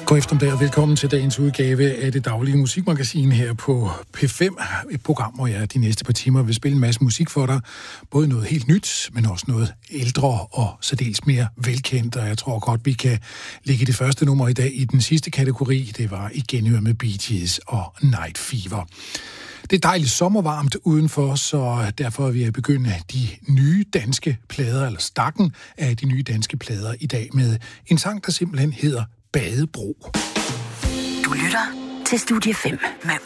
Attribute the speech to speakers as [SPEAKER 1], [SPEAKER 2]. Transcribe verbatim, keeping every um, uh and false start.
[SPEAKER 1] God eftermiddag og velkommen til dagens udgave af det daglige musikmagasin her på P fem. Et program, hvor jeg de næste par timer vil spille en masse musik for dig. Både noget helt nyt, men også noget ældre og særdeles mere velkendt. Og jeg tror godt, vi kan lægge det første nummer i dag i den sidste kategori. Det var i genhør med Bee Gees og Night Fever. Det er dejligt sommervarmt udenfor, så derfor vil jeg begynde de nye danske plader, eller stakken af de nye danske plader i dag med en sang, der simpelthen hedder Badebro.
[SPEAKER 2] Du lytter til Studie fem med